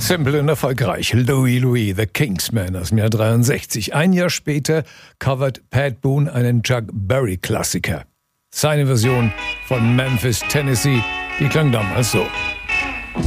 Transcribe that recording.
Simpel und erfolgreich. Louie Louie, The Kingsman aus dem Jahr 63. Ein Jahr später covert Pat Boone einen Chuck Berry-Klassiker. Seine Version von Memphis, Tennessee, die klang damals so.